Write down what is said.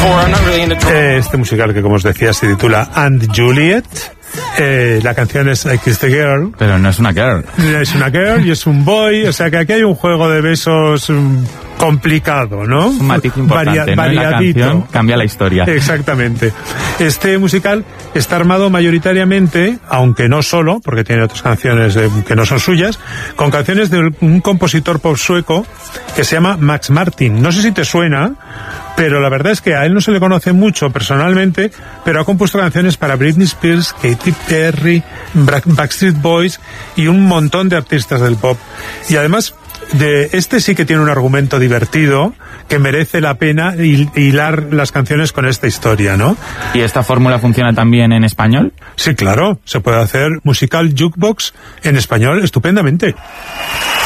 Este musical que, como os decía, se titula And Juliet. La canción es I Kissed the Girl. Pero no es una girl. Es una girl y es un boy, o sea que aquí hay un juego de besos complicado, ¿no? Un matiz importante, ¿no? En la canción cambia la historia. Exactamente. Este musical está armado mayoritariamente, aunque no solo, porque tiene otras canciones que no son suyas, con canciones de un compositor pop sueco que se llama Max Martin. No sé si te suena, pero la verdad es que a él no se le conoce mucho personalmente, pero ha compuesto canciones para Britney Spears, Katy Perry, Backstreet Boys y un montón de artistas del pop. Y además, este sí que tiene un argumento divertido que merece la pena hilar las canciones con esta historia, ¿no? ¿Y esta fórmula funciona también en español? Sí, claro, se puede hacer musical jukebox en español estupendamente.